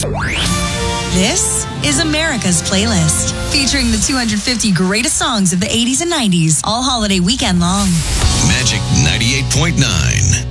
This is America's Playlist, featuring the 250 greatest songs of the 80s and 90s, all holiday weekend long. Magic 98.9.